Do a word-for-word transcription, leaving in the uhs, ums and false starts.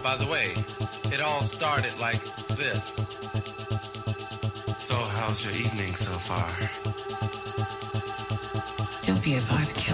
By the way, it all started like this. So how's your evening so far? Don't be a barbecue.